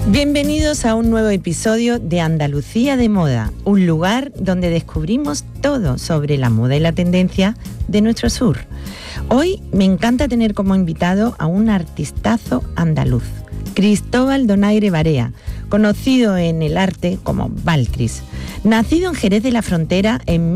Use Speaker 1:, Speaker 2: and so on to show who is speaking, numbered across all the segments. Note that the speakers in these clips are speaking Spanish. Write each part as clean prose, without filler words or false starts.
Speaker 1: Bienvenidos a un nuevo episodio de Andalucía de Moda, un lugar donde descubrimos todo sobre la moda y la tendencia de nuestro sur. Hoy me encanta tener como invitado a un artistazo andaluz, Cristóbal Donaire Barea, conocido en el arte como Balcris. Nacido en Jerez de la Frontera en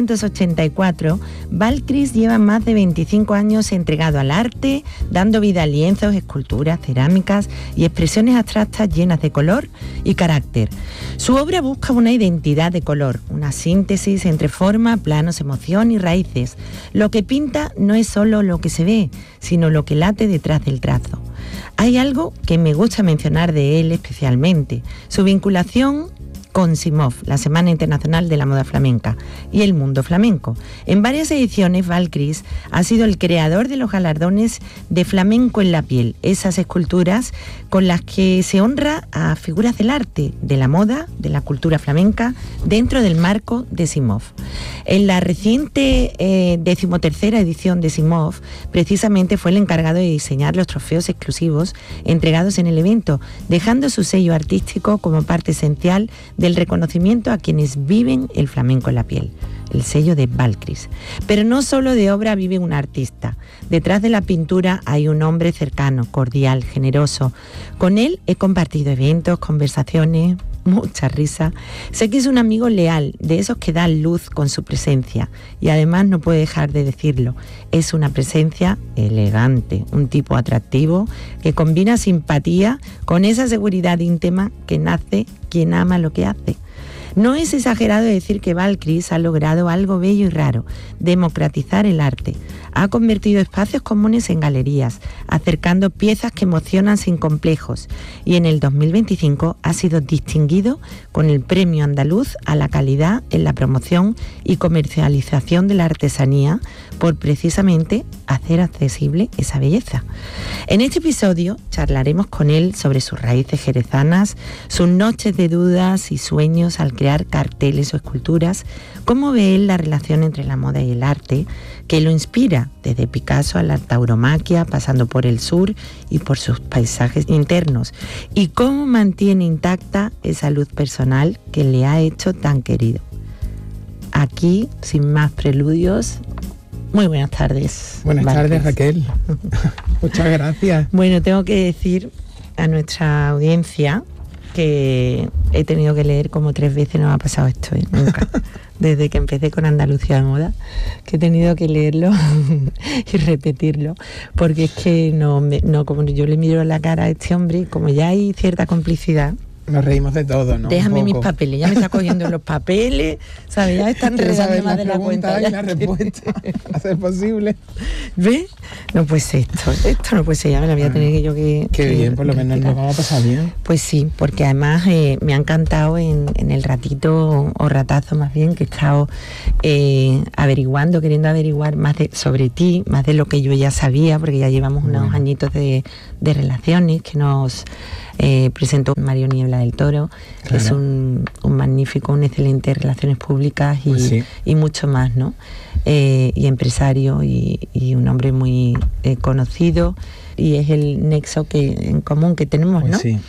Speaker 1: 1984, Balcris lleva más de 25 años entregado al arte, dando vida a lienzos, esculturas, cerámicas y expresiones abstractas llenas de color y carácter. Su obra busca una identidad de color, una síntesis entre forma, planos, emoción y raíces. Lo que pinta no es solo lo que se ve, sino lo que late detrás del trazo. Hay algo que me gusta mencionar de él especialmente, su vinculación con SIMOF, la Semana Internacional de la Moda Flamenca, y el Mundo Flamenco. En varias ediciones, Balcris ha sido el creador de los galardones de Flamenco en la Piel, esas esculturas con las que se honra a figuras del arte, de la moda, de la cultura flamenca, dentro del marco de SIMOF. En la reciente 13ª edición de SIMOF, precisamente fue el encargado de diseñar los trofeos exclusivos entregados en el evento, dejando su sello artístico como parte esencial del reconocimiento a quienes viven el flamenco en la piel, el sello de Balcris. Pero no solo de obra vive un artista. Detrás de la pintura hay un hombre cercano, cordial, generoso. Con él he compartido eventos, conversaciones, mucha risa. Sé que es un amigo leal, de esos que dan luz con su presencia. Y además no puedo dejar de decirlo, es una presencia elegante, un tipo atractivo que combina simpatía con esa seguridad íntima que nace quien ama lo que hace. No es exagerado decir que Balcris ha logrado algo bello y raro, democratizar el arte. Ha convertido espacios comunes en galerías, acercando piezas que emocionan sin complejos, y en el 2025 ha sido distinguido con el Premio Andaluz a la calidad en la promoción y comercialización de la artesanía por precisamente hacer accesible esa belleza. En este episodio charlaremos con él sobre sus raíces jerezanas, sus noches de dudas y sueños al crear carteles o esculturas, cómo ve él la relación entre la moda y el arte, que lo inspira desde Picasso a la tauromaquia, pasando por el sur y por sus paisajes internos, y cómo mantiene intacta esa luz personal que le ha hecho tan querido. Aquí, sin más preludios, muy buenas tardes.
Speaker 2: Buenas tardes, Raquel. Muchas gracias.
Speaker 1: Bueno, tengo que decir a nuestra audiencia que he tenido que leer como 3 veces, no me ha pasado esto, nunca. Desde que empecé con Andalucía de Moda, que he tenido que leerlo y repetirlo, porque es que no, como yo le miro la cara a este hombre, como ya hay cierta complicidad.
Speaker 2: Nos reímos de todo, ¿no?
Speaker 1: Déjame mis papeles, ya me está cogiendo los papeles, ¿sabes? Ya están enredando más de la cuenta.
Speaker 2: Y la respuesta, a ser posible.
Speaker 1: ¿Ves? No puede ser esto no puede ser, ya me la voy a tener que yo que...
Speaker 2: Qué bien, por lo menos nos vamos a pasar bien.
Speaker 1: Pues sí, porque además me ha encantado en el ratito, o ratazo más bien, que he estado queriendo averiguar más sobre ti, más de lo que yo ya sabía, porque ya llevamos unos añitos de relaciones que nos... presentó Mario Niebla del Toro, que claro, es un magnífico, un excelente relaciones públicas y, pues sí, y mucho más, ¿no? Y empresario y un hombre muy conocido, y es el nexo en común que tenemos, pues ¿no? Sí.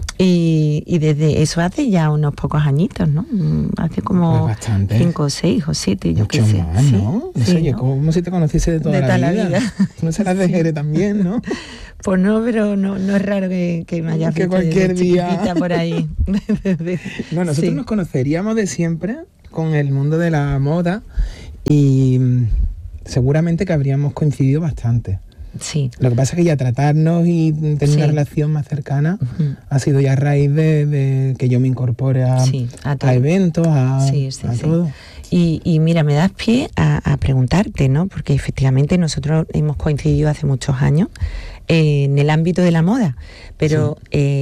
Speaker 1: Y desde eso hace ya unos pocos añitos, ¿no? Hace como 5 o 6 o 7, yo qué sé.
Speaker 2: Más, ¿no? Sí, oye, ¿no? Como si te conociese de toda la vida. No serás de Jerez también, ¿no?
Speaker 1: Pues no, pero no es raro que me hayas visto
Speaker 2: cualquier día
Speaker 1: por ahí.
Speaker 2: No, nosotros nos conoceríamos de siempre con el mundo de la moda y seguramente que habríamos coincidido bastante.
Speaker 1: Sí.
Speaker 2: Lo que pasa es que ya tratarnos y tener una relación más cercana ha sido ya a raíz de que yo me incorpore a eventos, a todo.
Speaker 1: Y mira, me das pie a preguntarte, ¿no? Porque efectivamente nosotros hemos coincidido hace muchos años en el ámbito de la moda, pero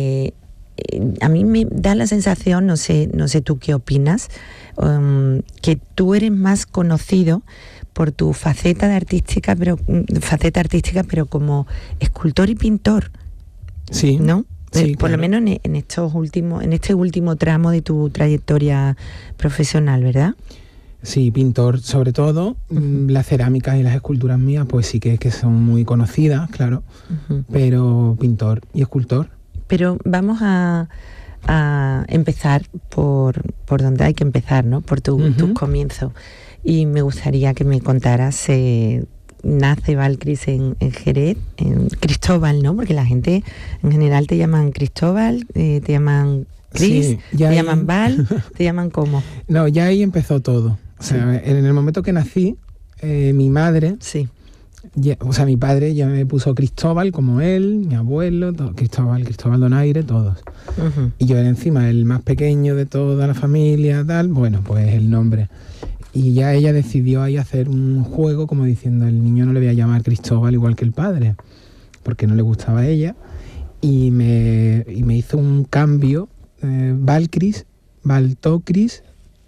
Speaker 1: a mí me da la sensación, no sé tú qué opinas, que tú eres más conocido por tu faceta artística, pero como escultor y pintor.
Speaker 2: Sí.
Speaker 1: ¿No?
Speaker 2: Sí,
Speaker 1: por lo menos en este último tramo de tu trayectoria profesional, ¿verdad?
Speaker 2: Sí, pintor sobre todo. Las cerámicas y las esculturas mías pues sí que son muy conocidas, claro, pero pintor y escultor.
Speaker 1: Pero vamos a empezar por donde hay que empezar, ¿no? Por tus comienzos. Y me gustaría que me contaras, nace Valcris en Jerez, en Cristóbal, ¿no? Porque la gente en general te llaman Cristóbal, te llaman Cris,
Speaker 2: Sí,
Speaker 1: te llaman Val, te llaman ¿cómo?
Speaker 2: No, ya ahí empezó todo. O sea, en el momento que nací, mi madre, mi padre ya me puso Cristóbal como él, mi abuelo, Cristóbal Donaire, todos. Uh-huh. Y yo era encima el más pequeño de toda la familia, tal, bueno, pues el nombre. Y ya ella decidió ahí hacer un juego como diciendo, el niño no le voy a llamar Cristóbal igual que el padre, porque no le gustaba a ella. Y me hizo un cambio, Valcris, Valtocris,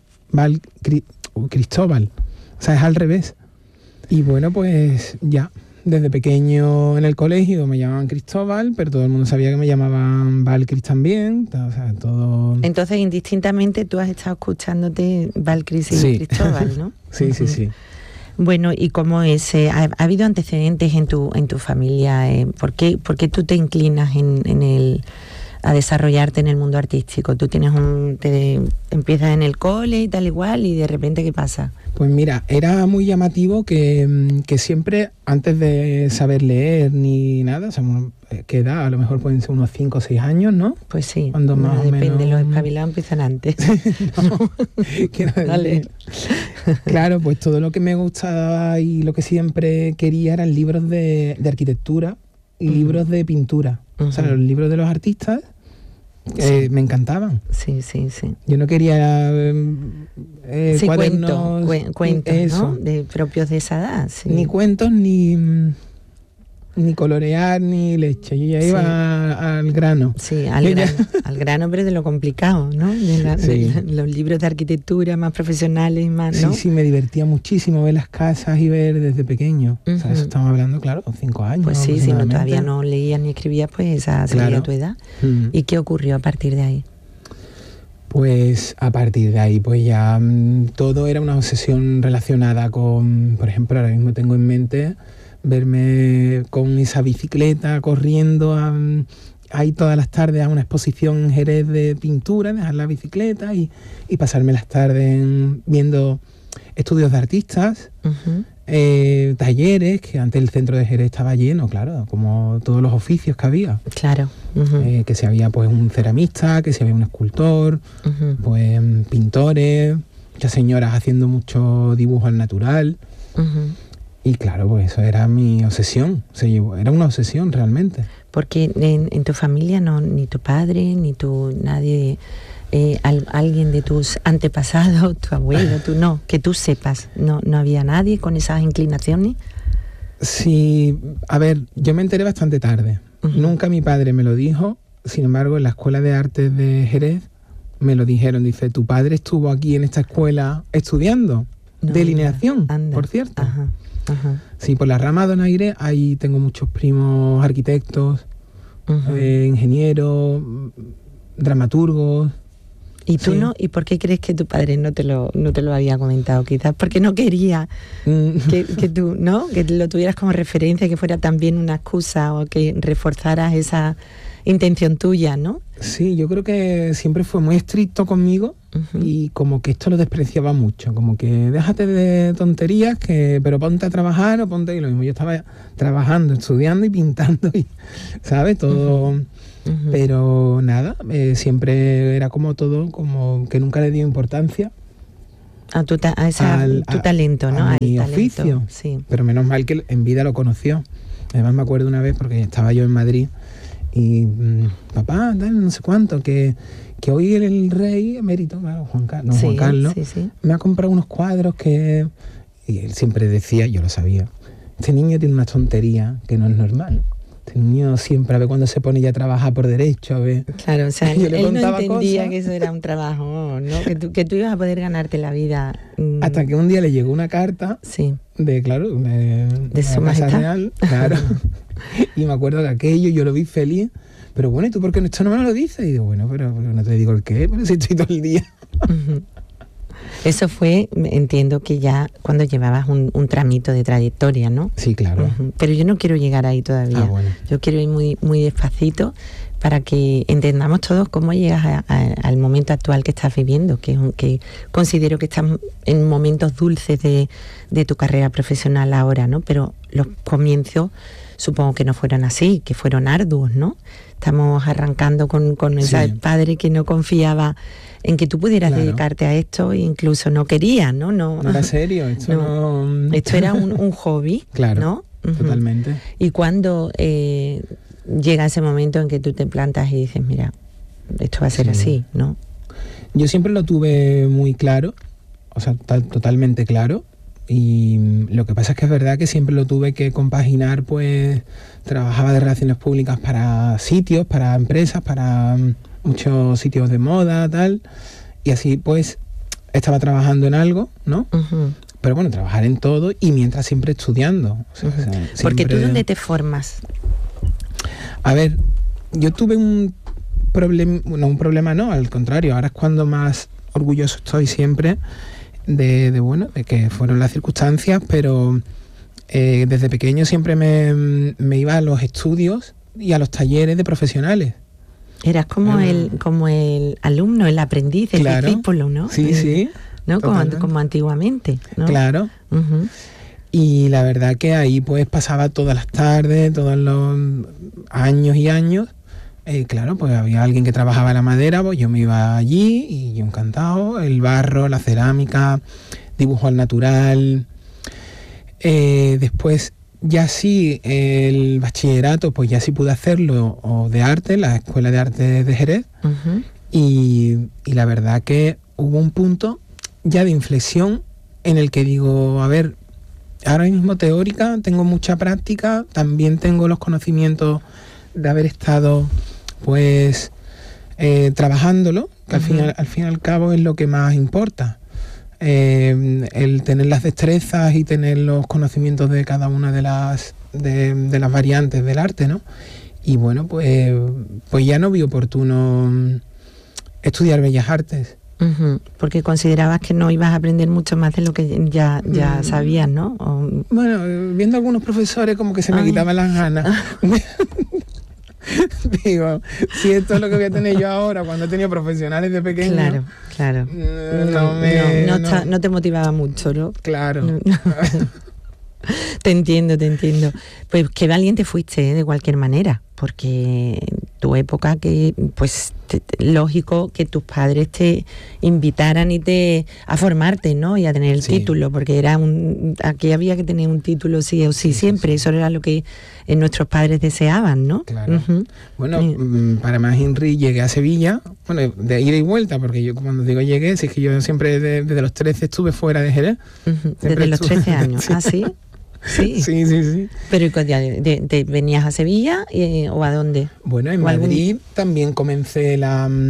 Speaker 2: Cristóbal. O sea, es al revés. Y bueno, pues ya, desde pequeño en el colegio me llamaban Cristóbal, pero todo el mundo sabía que me llamaban Valcris también. O sea, todo...
Speaker 1: Entonces, indistintamente, tú has estado escuchándote Valcris y Cristóbal, ¿no?
Speaker 2: Sí, sí, sí.
Speaker 1: Bueno, ¿y cómo es? ¿Ha habido antecedentes en tu familia? ¿Por qué tú te inclinas a desarrollarte en el mundo artístico? Tú empiezas en el cole y tal igual, y de repente, ¿qué pasa?
Speaker 2: Pues mira, era muy llamativo que siempre, antes de saber leer ni nada, o sea, ¿qué edad? A lo mejor pueden ser unos 5 o 6 años, ¿no?
Speaker 1: Pues sí,
Speaker 2: cuando más
Speaker 1: depende,
Speaker 2: o menos...
Speaker 1: los espabilados empiezan antes.
Speaker 2: No, dale. Claro, pues todo lo que me gustaba y lo que siempre quería eran libros de arquitectura y libros de pintura. O sea, los libros de los artistas me encantaban.
Speaker 1: Sí, sí, sí.
Speaker 2: Yo no quería
Speaker 1: cuadernos, cuentos,
Speaker 2: eso,
Speaker 1: ¿no? Propios de esa edad. Sí.
Speaker 2: Ni cuentos, ni colorear, ni leche. Yo ya iba al grano.
Speaker 1: Sí, al grano, pero de lo complicado, ¿no? De los libros de arquitectura más profesionales y más, ¿no?
Speaker 2: Sí, me divertía muchísimo ver las casas y ver desde pequeño. O sea, eso estamos hablando, claro, 5 años.
Speaker 1: Pues sí, si no, todavía no leías ni escribías, pues esa sería tu edad. ¿Y qué ocurrió a partir de ahí?
Speaker 2: Pues a partir de ahí, pues ya todo era una obsesión relacionada con, por ejemplo, ahora mismo tengo en mente verme con esa bicicleta corriendo ahí todas las tardes a una exposición en Jerez de pintura, dejar la bicicleta y pasarme las tardes viendo estudios de artistas, talleres, que antes el centro de Jerez estaba lleno, claro, como todos los oficios que había.
Speaker 1: Claro.
Speaker 2: Que si había pues un ceramista, que si había un escultor, pues pintores, muchas señoras haciendo mucho dibujo al natural. Y claro, pues eso era mi obsesión, era una obsesión realmente.
Speaker 1: Porque en tu familia ni tu padre, ni nadie, alguien de tus antepasados, tu abuelo, que tú sepas, no había nadie con esas inclinaciones.
Speaker 2: Sí, a ver, yo me enteré bastante tarde. Nunca mi padre me lo dijo, sin embargo, en la Escuela de Artes de Jerez me lo dijeron. Dice, tu padre estuvo aquí en esta escuela estudiando delineación, por cierto. Sí, por la rama Donaire, ahí tengo muchos primos arquitectos, ingenieros, dramaturgos.
Speaker 1: ¿Y tú no? ¿Y por qué crees que tu padre no te lo había comentado? Quizás porque no quería que tú, ¿no? Que lo tuvieras como referencia, que fuera también una excusa o que reforzaras esa intención tuya, ¿no?
Speaker 2: Sí, yo creo que siempre fue muy estricto conmigo y como que esto lo despreciaba mucho, como que déjate de tonterías, pero ponte a trabajar o ponte... Y lo mismo, yo estaba trabajando, estudiando y pintando, y, ¿sabes? Todo... Pero nada, siempre era como todo, como que nunca le dio importancia
Speaker 1: a tu talento, ¿no?
Speaker 2: A mi oficio,
Speaker 1: sí.
Speaker 2: Pero menos mal que en vida lo conoció. Además me acuerdo una vez, porque estaba yo en Madrid, y papá, tal, no sé cuánto, que hoy el rey emérito, claro, Juan Carlos, me ha comprado unos cuadros que... Y él siempre decía, yo lo sabía, este niño tiene una tontería que no es normal. Este niño siempre, a ver cuando se pone ya a trabajar por derecho, a ver...
Speaker 1: Claro, o sea, él no entendía que eso era un trabajo, ¿no? Que tú ibas a poder ganarte la vida.
Speaker 2: Hasta que un día le llegó una carta de
Speaker 1: su
Speaker 2: Casa Real, claro. Y me acuerdo que aquello yo lo vi feliz, pero bueno, ¿y tú por qué esto no me lo dices? Y digo, bueno, pero no te digo el qué, pero si estoy todo el día.
Speaker 1: Eso fue, entiendo que ya cuando llevabas un tramito de trayectoria, ¿no?
Speaker 2: Sí, claro.
Speaker 1: Pero yo no quiero llegar ahí todavía.
Speaker 2: Bueno.
Speaker 1: Yo quiero ir muy, muy despacito, para que entendamos todos cómo llegas al momento actual que estás viviendo, que considero que estás en momentos dulces de tu carrera profesional ahora, ¿no? Pero los comienzos supongo que no fueron así, que fueron arduos, ¿no? Estamos arrancando con ese padre que no confiaba en que tú pudieras dedicarte a esto e incluso no quería, ¿no?
Speaker 2: No era serio, esto no...
Speaker 1: Esto era un hobby,
Speaker 2: claro,
Speaker 1: ¿no?
Speaker 2: Totalmente.
Speaker 1: Y cuando llega ese momento en que tú te plantas y dices, mira, esto va a ser así, ¿no?
Speaker 2: Yo siempre lo tuve muy claro, o sea, totalmente claro. Y lo que pasa es que es verdad que siempre lo tuve que compaginar, pues trabajaba de relaciones públicas para sitios, para empresas, para muchos sitios de moda, tal, y así pues estaba trabajando en algo, ¿no? Pero bueno, trabajar en todo y mientras siempre estudiando. O sea, siempre...
Speaker 1: Porque tú, ¿dónde te formas?
Speaker 2: A ver, yo tuve un problema no, al contrario, ahora es cuando más orgulloso estoy siempre de que fueron las circunstancias, pero desde pequeño siempre me iba a los estudios y a los talleres de profesionales.
Speaker 1: Eras como el alumno, el aprendiz, el discípulo, ¿no?
Speaker 2: Sí.
Speaker 1: ¿No? Como antiguamente, ¿no?
Speaker 2: Claro. Y la verdad que ahí pues pasaba todas las tardes, todos los años y años. Claro, pues había alguien que trabajaba la madera, pues yo me iba allí y yo encantado. El barro, la cerámica, dibujo al natural. Después ya sí, el bachillerato, pues ya sí pude hacerlo, o de arte, la Escuela de Arte de Jerez. Y la verdad que hubo un punto ya de inflexión en el que digo, a ver, ahora mismo teórica, tengo mucha práctica, también tengo los conocimientos de haber estado pues trabajándolo, que al fin y al cabo es lo que más importa. El tener las destrezas y tener los conocimientos de cada una de las variantes del arte, ¿no? Y bueno, pues ya no vi oportuno estudiar Bellas Artes.
Speaker 1: Porque considerabas que no ibas a aprender mucho más de lo que ya sabías, ¿no?
Speaker 2: Bueno, viendo a algunos profesores como que se me quitaban las ganas. Digo, si esto es lo que voy a tener yo ahora cuando he tenido profesionales de pequeño.
Speaker 1: Claro. No te motivaba mucho, ¿no?
Speaker 2: Claro.
Speaker 1: Te entiendo. Pues qué valiente fuiste, de cualquier manera, porque tu época, que pues lógico que tus padres te invitaran a formarte, ¿no? Y a tener el título, porque aquí había que tener un título sí o sí, siempre. Eso era lo que nuestros padres deseaban, ¿no?
Speaker 2: Claro. Bueno, para más Henry llegué a Sevilla, bueno, de ida y vuelta, porque yo cuando digo llegué, si es que yo siempre desde los 13 estuve fuera de Jerez.
Speaker 1: Desde los 13 años, ¿ah, sí? Sí. Pero ¿te venías a Sevilla o a dónde?
Speaker 2: Bueno, en Madrid también comencé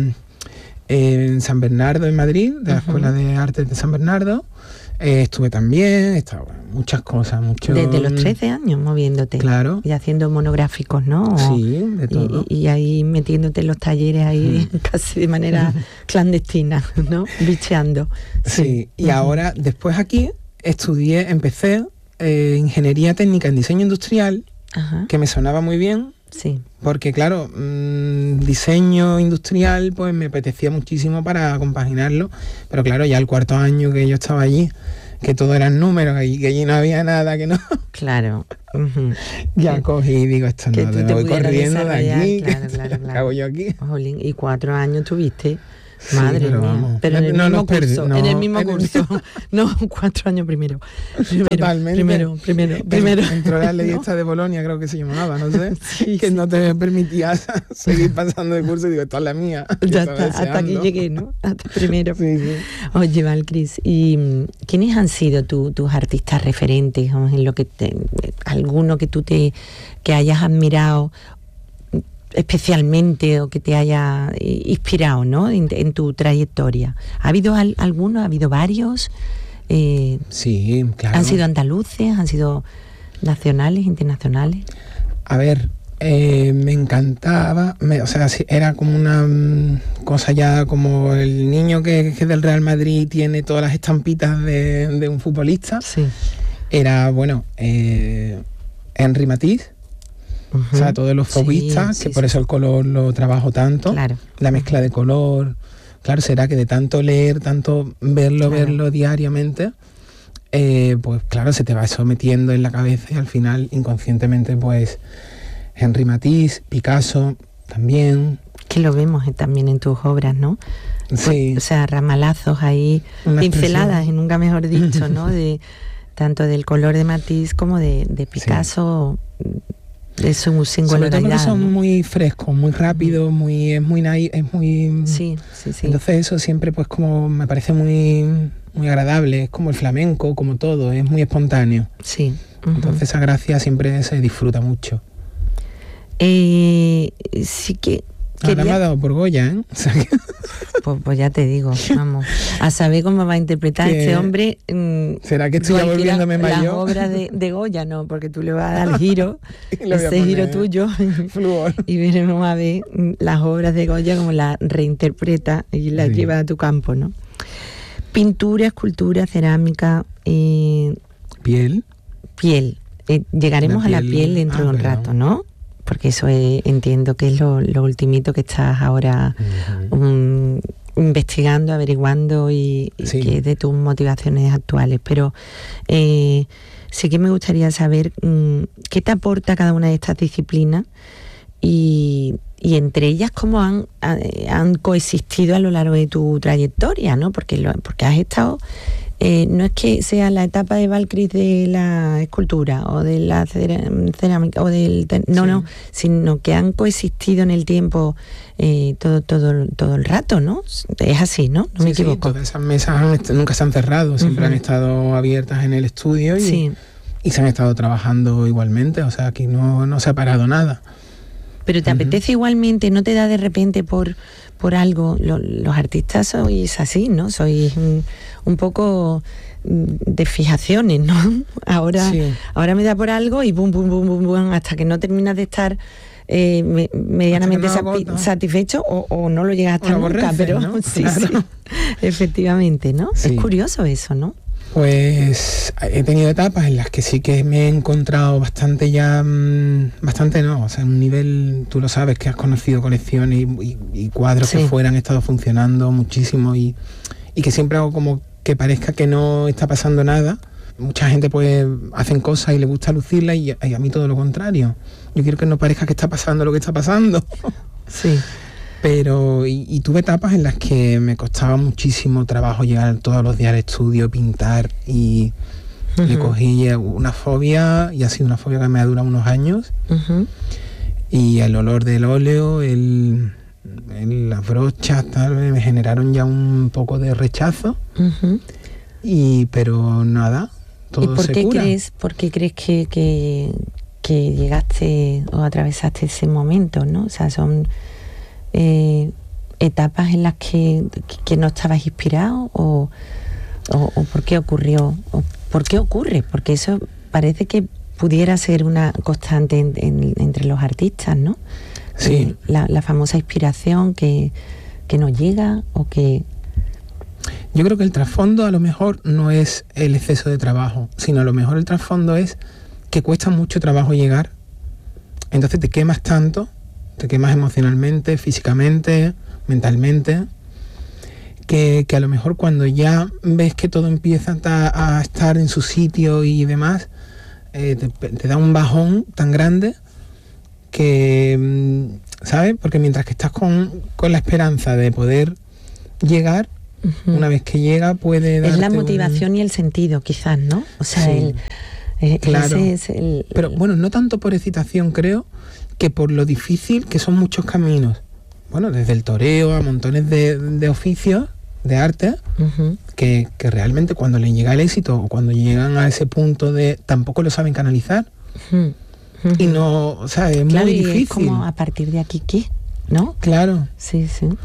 Speaker 2: en San Bernardo, en Madrid, de la Escuela de Artes de San Bernardo. Estuve también, muchas cosas,
Speaker 1: Desde los 13 años moviéndote.
Speaker 2: Claro.
Speaker 1: Y haciendo monográficos, ¿no?
Speaker 2: Sí, de todo.
Speaker 1: Y ahí metiéndote en los talleres ahí casi de manera clandestina, ¿no? Bicheando.
Speaker 2: Sí. Y ahora, después aquí, empecé ingeniería técnica en diseño industrial, que me sonaba muy bien.
Speaker 1: Sí.
Speaker 2: Porque claro, diseño industrial pues me apetecía muchísimo para compaginarlo, pero claro, ya el cuarto año que yo estaba allí, que todo eran números, que allí no había nada, que no.
Speaker 1: Claro.
Speaker 2: Ya cogí y digo, esto no, me voy corriendo de aquí.
Speaker 1: Claro.
Speaker 2: ¿Qué hago yo aquí?
Speaker 1: Jolín, y 4 años tuviste. Madre
Speaker 2: pero
Speaker 1: mía,
Speaker 2: vamos.
Speaker 1: Pero en el mismo curso, en el mismo curso. No, 4 años primero.
Speaker 2: Totalmente.
Speaker 1: Primero.
Speaker 2: Entró la ley esta de Bolonia, creo que se llamaba, no sé, que no te permitías seguir pasando de curso, y digo, esta es la mía.
Speaker 1: Ya está, hasta aquí llegué, ¿no? Hasta primero.
Speaker 2: Sí.
Speaker 1: Oye, Valcris, ¿y quiénes han sido tus artistas referentes, en lo que alguno que tú que hayas admirado especialmente, o que te haya inspirado, ¿no? en tu trayectoria? ¿Ha habido alguno? ¿Ha habido varios?
Speaker 2: Sí, claro.
Speaker 1: ¿Han sido andaluces? ¿Han sido nacionales, internacionales?
Speaker 2: A ver, me encantaba, era como una cosa ya, como el niño que del Real Madrid tiene todas las estampitas de un futbolista.
Speaker 1: Sí.
Speaker 2: Era, bueno, Henri Matisse. O sea, todos los fauvistas, que por eso el color lo trabajo tanto.
Speaker 1: Claro.
Speaker 2: La mezcla de color. Claro, será que de tanto leer, tanto verlo diariamente, pues claro, se te va eso metiendo en la cabeza y al final, inconscientemente, pues Henri Matisse, Picasso, también.
Speaker 1: Que lo vemos también en tus obras, ¿no?
Speaker 2: Sí.
Speaker 1: O sea, ramalazos ahí, pinceladas, y nunca mejor dicho, ¿no? De tanto del color de Matisse como de Picasso, de su singularidad.
Speaker 2: Sobre todo porque son, ¿no?, muy frescos, muy rápidos, es muy...
Speaker 1: Sí.
Speaker 2: Entonces eso siempre pues como me parece muy agradable, es como el flamenco, como todo, es muy espontáneo.
Speaker 1: Sí.
Speaker 2: Entonces esa gracia siempre se disfruta mucho.
Speaker 1: Sí que...
Speaker 2: Ahora me ha dado por Goya, ¿eh? O sea que...
Speaker 1: pues ya te digo, vamos, a saber cómo va a interpretar este hombre.
Speaker 2: ¿Será que estoy ya volviéndome mayor?
Speaker 1: Las obras de Goya, no, porque tú le vas a dar el giro, ese giro tuyo, y veremos a ver las obras de Goya como las reinterpreta y las lleva a tu campo, ¿no? Pintura, escultura, cerámica,
Speaker 2: piel.
Speaker 1: Llegaremos a la piel dentro de un rato, ¿no? Porque eso entiendo que es lo ultimito que estás ahora investigando, averiguando y que es de tus motivaciones actuales. Pero sí que me gustaría saber qué te aporta cada una de estas disciplinas y entre ellas cómo han coexistido a lo largo de tu trayectoria, ¿no? Porque has estado... no es que sea la etapa de Valkyrie de la escultura o de la cerámica o del... No, sino que han coexistido en el tiempo todo el rato, ¿no? Es así, ¿no? No me equivoco.
Speaker 2: Sí, todas esas mesas nunca se han cerrado, siempre han estado abiertas en el estudio y se han estado trabajando igualmente, o sea, aquí no se ha parado nada.
Speaker 1: Pero te apetece igualmente, ¿no te da de repente por algo? Los artistas sois así, ¿no? Sois un poco de fijaciones, ¿no? Ahora me da por algo y bum, hasta que no terminas de estar medianamente satisfecho o no lo llegas a estar nunca, pero ¿no? Sí, efectivamente, ¿no? Sí. Es curioso eso, ¿no?
Speaker 2: Pues he tenido etapas en las que sí que me he encontrado bastante no, o sea, un nivel, tú lo sabes, que has conocido colecciones y cuadros que fuera han estado funcionando muchísimo y que siempre hago como que parezca que no está pasando nada. Mucha gente pues hacen cosas y le gusta lucirlas y a mí todo lo contrario. Yo quiero que no parezca que está pasando lo que está pasando.
Speaker 1: Sí.
Speaker 2: Pero y tuve etapas en las que me costaba muchísimo trabajo llegar todos los días al estudio, pintar y le cogí una fobia y ha sido una fobia que me ha durado unos años y el olor del óleo, las brochas tal vez me generaron ya un poco de rechazo pero nada, todo se cura.
Speaker 1: ¿Por qué crees que llegaste o atravesaste ese momento, ¿no? O sea, son etapas en las que no estabas inspirado o por qué ocurrió o por qué ocurre, porque eso parece que pudiera ser una constante entre los artistas, ¿no?
Speaker 2: Sí.
Speaker 1: La famosa inspiración que nos llega o que...
Speaker 2: Yo creo que el trasfondo a lo mejor no es el exceso de trabajo, sino a lo mejor el trasfondo es que cuesta mucho trabajo llegar, entonces te quemas tanto, te quemas emocionalmente, físicamente, mentalmente, que a lo mejor cuando ya ves que todo empieza a estar en su sitio y demás, te da un bajón tan grande que, ¿sabes? Porque mientras que estás con la esperanza de poder llegar, una vez que llega puede darte...
Speaker 1: Es la motivación y el sentido, quizás, ¿no? O sea,
Speaker 2: claro.
Speaker 1: Ese es el...
Speaker 2: Pero bueno, no tanto por excitación, creo, que por lo difícil que son muchos caminos. Bueno, desde el toreo a montones de oficios, de arte, que realmente cuando les llega el éxito o cuando llegan a ese punto tampoco lo saben canalizar. Y no, o sea, es muy difícil.
Speaker 1: Es como a partir de aquí, ¿qué? ¿No?
Speaker 2: Claro.
Speaker 1: Sí.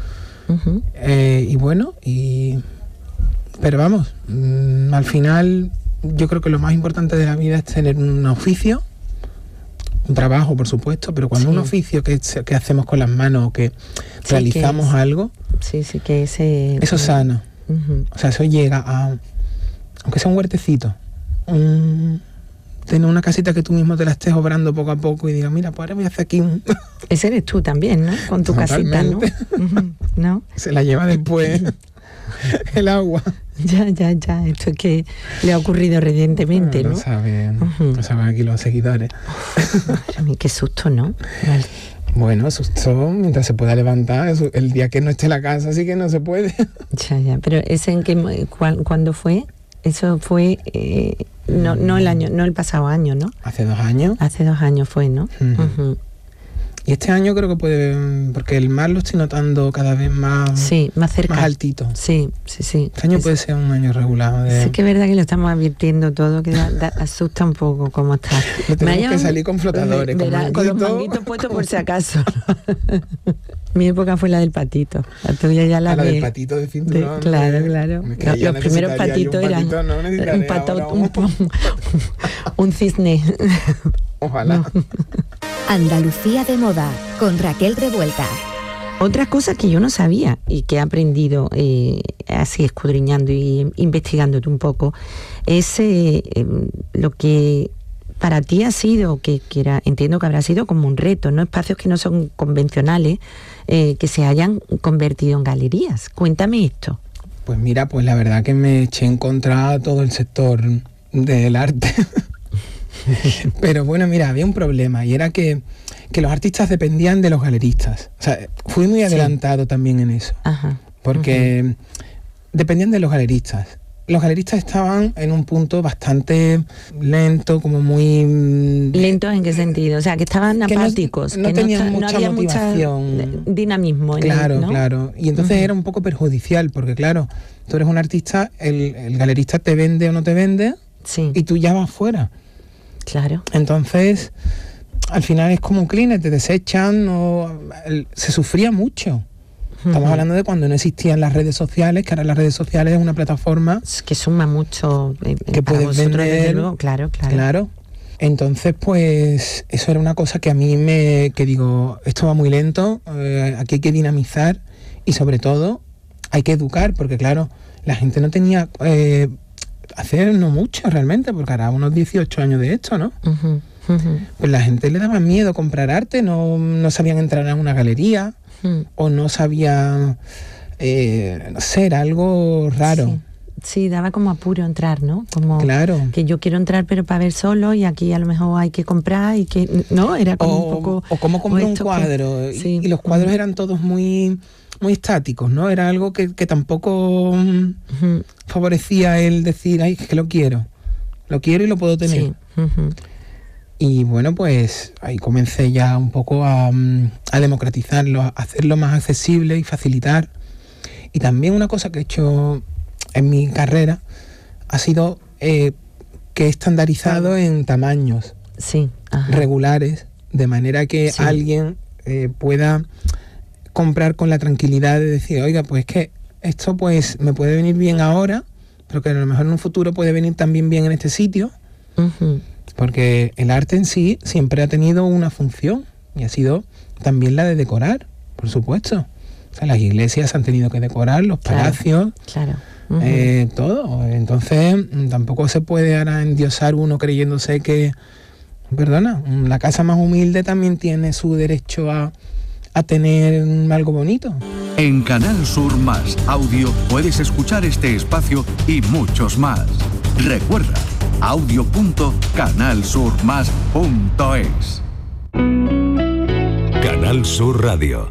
Speaker 2: Y bueno, pero vamos, al final yo creo que lo más importante de la vida es tener un oficio, un trabajo, por supuesto, pero cuando un oficio que hacemos con las manos o que realizamos algo,
Speaker 1: que
Speaker 2: eso sana. O sea, eso llega a, aunque sea un huertecito, tener una casita que tú mismo te la estés obrando poco a poco y digas, mira, pues ahora voy a hacer aquí un...
Speaker 1: Ese eres tú también, ¿no? Con tu casita, ¿no? ¿No?
Speaker 2: Se la lleva después el agua.
Speaker 1: Ya. Esto es que le ha ocurrido recientemente, ¿no?
Speaker 2: Lo saben aquí los seguidores.
Speaker 1: Madre mía, qué susto, ¿no? Vale.
Speaker 2: Bueno, susto mientras se pueda levantar. El día que no esté en la casa sí que no se puede.
Speaker 1: Ya. Pero ¿ese en qué, cuándo fue? Eso fue, no el año, no el pasado año, ¿no?
Speaker 2: ¿Hace 2 años?
Speaker 1: Hace 2 años fue, ¿no? Uh-huh.
Speaker 2: Y este año creo que puede, porque el mar lo estoy notando cada vez más,
Speaker 1: sí, más cerca,
Speaker 2: más altito.
Speaker 1: Sí.
Speaker 2: Este año puede ser un año regular.
Speaker 1: Sí, que es verdad que lo estamos advirtiendo todo, que asusta un poco cómo está.
Speaker 2: Tenemos que salir con flotadores,
Speaker 1: con los manguitos puestos por si acaso. Mi época fue la del patito, la tuya ya la
Speaker 2: del patito de cinturón.
Speaker 1: Claro. Los primeros patitos eran un cisne.
Speaker 2: Ojalá.
Speaker 3: No. Andalucía de moda, con Raquel Revuelta.
Speaker 1: Otra cosa que yo no sabía y que he aprendido así escudriñando y investigándote un poco es lo que para ti ha sido, que era, entiendo que habrá sido como un reto, ¿no? Espacios que no son convencionales, que se hayan convertido en galerías. Cuéntame esto.
Speaker 2: Pues mira, pues la verdad que me eché en contra a todo el sector del arte. Pero bueno, mira, había un problema y era que los artistas dependían de los galeristas. O sea, fui muy adelantado también en eso.
Speaker 1: Ajá.
Speaker 2: Porque dependían de los galeristas. Los galeristas estaban en un punto bastante lento, como muy...
Speaker 1: ¿Lentos en qué sentido? O sea, que estaban apáticos.
Speaker 2: No tenían mucha motivación.
Speaker 1: Mucha dinamismo.
Speaker 2: Claro. Y entonces era un poco perjudicial, porque claro, tú eres un artista, el galerista te vende o no te vende, y tú ya vas fuera.
Speaker 1: Claro.
Speaker 2: Entonces, al final es como un cleaner, te desechan, se sufría mucho. Estamos hablando de cuando no existían las redes sociales, que ahora las redes sociales es una plataforma
Speaker 1: que suma mucho
Speaker 2: que puedes vender. Claro. Entonces, pues, eso era una cosa que a mí que digo, esto va muy lento, aquí hay que dinamizar y sobre todo hay que educar, porque claro, la gente no tenía... hace no mucho realmente, porque ahora unos 18 años de esto, ¿no? Pues la gente le daba miedo comprar arte, no sabían entrar a una galería, o no sabían, no sé, era algo raro.
Speaker 1: Sí, daba como apuro entrar, ¿no? Como
Speaker 2: claro.
Speaker 1: Que yo quiero entrar pero para ver solo y aquí a lo mejor hay que comprar y que... No, era como un poco...
Speaker 2: O cómo comprar un cuadro, y los cuadros eran todos muy estáticos, ¿no? Era algo que tampoco favorecía el decir, ay, es que lo quiero y lo puedo tener. Y bueno, pues ahí comencé ya un poco a democratizarlo, a hacerlo más accesible y facilitar. Y también una cosa que he hecho en mi carrera ha sido que he estandarizado en tamaños regulares, de manera que alguien pueda comprar con la tranquilidad de decir, oiga, pues que esto pues me puede venir bien ahora, pero que a lo mejor en un futuro puede venir también bien en este sitio, porque el arte en sí siempre ha tenido una función y ha sido también la de decorar, por supuesto. O sea, las iglesias han tenido que decorar, los palacios, todo. Entonces tampoco se puede ahora endiosar uno creyéndose que, perdona, la casa más humilde también tiene su derecho a tener algo bonito.
Speaker 4: En Canal Sur Más Audio puedes escuchar este espacio y muchos más. Recuerda, audio.canalsurmas.es. Canal Sur Radio.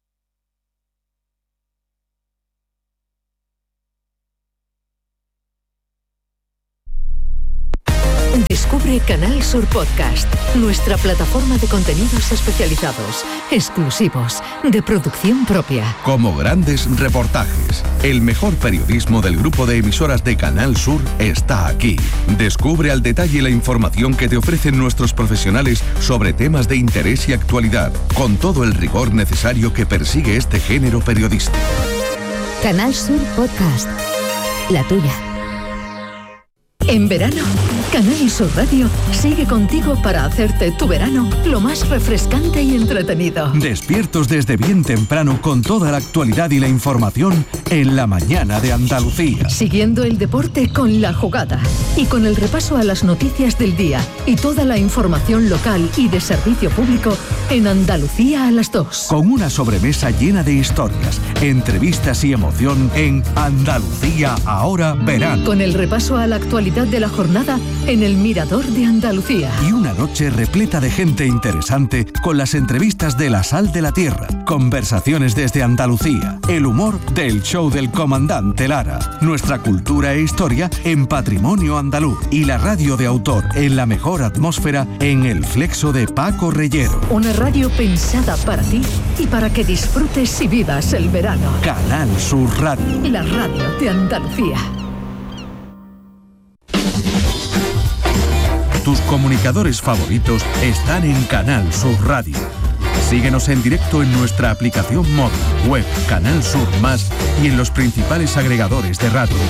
Speaker 3: Descubre Canal Sur Podcast, nuestra plataforma de contenidos especializados, exclusivos, de producción propia.
Speaker 4: Como grandes reportajes, el mejor periodismo del grupo de emisoras de Canal Sur está aquí. Descubre al detalle la información que te ofrecen nuestros profesionales sobre temas de interés y actualidad, con todo el rigor necesario que persigue este género periodístico.
Speaker 3: Canal Sur Podcast, la tuya. En verano, Canal Sur Radio sigue contigo para hacerte tu verano lo más refrescante y entretenido.
Speaker 4: Despiertos desde bien temprano con toda la actualidad y la información en la mañana de Andalucía.
Speaker 3: Siguiendo el deporte con La Jugada y con el repaso a las noticias del día y toda la información local y de servicio público en Andalucía a las 2.
Speaker 4: Con una sobremesa llena de historias, entrevistas y emoción en Andalucía ahora verano.
Speaker 3: Con el repaso a la actualidad de la jornada en el Mirador de Andalucía.
Speaker 4: Y una noche repleta de gente interesante con las entrevistas de La Sal de la Tierra, conversaciones desde Andalucía, el humor del show del comandante Lara, nuestra cultura e historia en Patrimonio Andaluz y la radio de autor en la mejor atmósfera en El Flexo de Paco Reyero.
Speaker 3: Una radio pensada para ti y para que disfrutes y vivas el verano.
Speaker 4: Canal Sur Radio.
Speaker 3: La radio de Andalucía.
Speaker 4: Tus comunicadores favoritos están en Canal Sur Radio. Síguenos en directo en nuestra aplicación móvil, web, Canal Sur Más y en los principales agregadores de radio.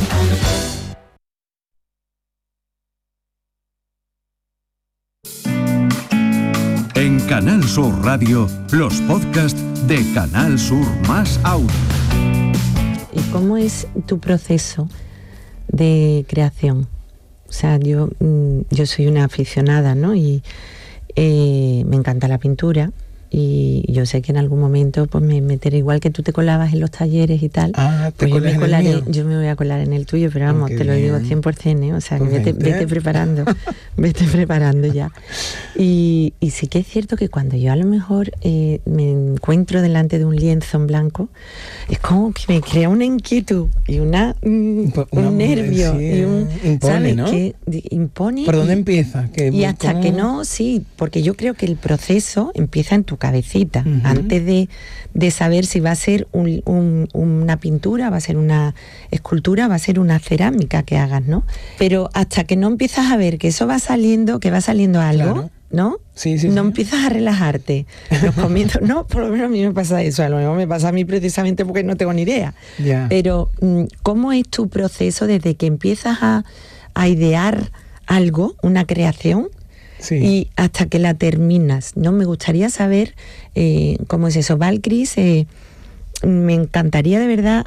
Speaker 4: En Canal Sur Radio, los podcasts de Canal Sur Más Audio.
Speaker 1: ¿Y cómo es tu proceso de creación? O sea, yo soy una aficionada, ¿no? Y me encanta la pintura y yo sé que en algún momento pues me meteré, igual que tú te colabas en los talleres y tal, pues yo me voy a colar en el tuyo, pero vamos, te lo digo 100%, ¿eh? O sea, pues que vete preparando, vete preparando ya. Y sí que es cierto que cuando yo a lo mejor me encuentro delante de un lienzo en blanco, es como que me crea una inquietud y un nervio, sí, y un,
Speaker 2: impone,
Speaker 1: ¿sabes?
Speaker 2: ¿no?
Speaker 1: Que impone.
Speaker 2: ¿Por dónde empieza?
Speaker 1: Y hasta que no, sí, porque yo creo que el proceso empieza en tu cabecita, antes de saber si va a ser una pintura, va a ser una escultura, va a ser una cerámica que hagas, ¿no? Pero hasta que no empiezas a ver que eso va saliendo, que va saliendo algo, claro, ¿no?
Speaker 2: Sí,
Speaker 1: no empiezas a relajarte. Los comienzos, no, por lo menos a mí me pasa eso, a lo mejor me pasa a mí precisamente porque no tengo ni idea.
Speaker 2: Yeah.
Speaker 1: Pero ¿cómo es tu proceso desde que empiezas a idear algo, una creación,
Speaker 2: sí,
Speaker 1: y hasta que la terminas, ¿no? Me gustaría saber cómo es eso. Valcris, me encantaría de verdad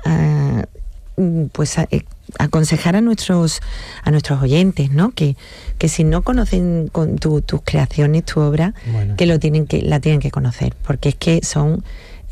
Speaker 1: aconsejar a nuestros oyentes, ¿no? Que si no conocen con tus creaciones, tu obra, bueno, que la tienen que conocer, porque es que son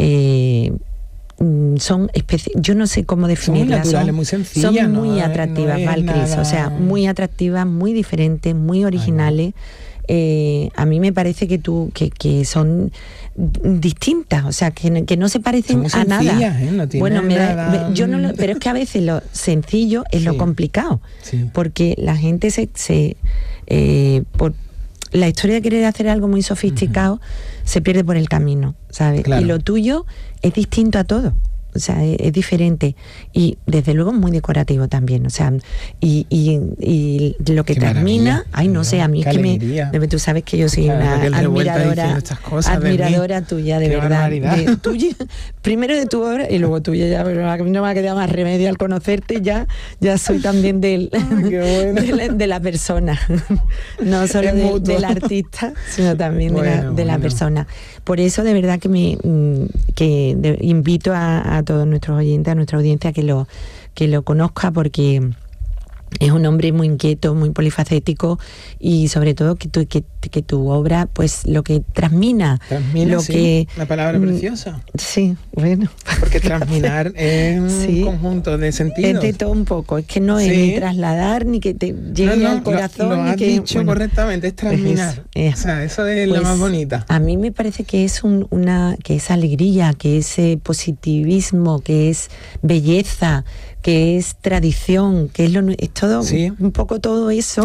Speaker 1: yo no sé cómo definirlas,
Speaker 2: son muy naturales, muy sencillas,
Speaker 1: son muy atractivas, Valcris, o sea, muy atractivas, muy diferentes, muy originales. A mí me parece que son distintas, o sea, que no se parecen a nada.
Speaker 2: No
Speaker 1: bueno, pero es que a veces lo sencillo es lo complicado, porque la gente por la historia de querer hacer algo muy sofisticado se pierde por el camino, ¿sabes? Claro. Y lo tuyo es distinto a todo. O sea, es diferente y desde luego muy decorativo también, o sea, y lo que termina, no sé, a mí es que tú sabes que yo soy una admiradora tuya, de verdad, tuya, primero de tu obra y luego tuya, ya, pero a mí no me ha quedado más remedio al conocerte, ya soy también de la persona, no solo del artista, sino también de la persona. Por eso de verdad que invito a todos nuestros oyentes, a nuestra audiencia, que lo conozca, porque es un hombre muy inquieto, muy polifacético, y sobre todo que tu obra, pues lo que transmina lo
Speaker 2: sí,
Speaker 1: que
Speaker 2: una palabra preciosa.
Speaker 1: Sí, bueno,
Speaker 2: porque transminar es un conjunto de sentidos.
Speaker 1: Es de todo un poco, es que no es ni trasladar, ni que te llegue al corazón,
Speaker 2: lo has dicho correctamente, es transminar. O sea, eso es la más bonita.
Speaker 1: A mí me parece que es que es alegría, que es positivismo, que es belleza, que es tradición, que es todo un poco todo eso.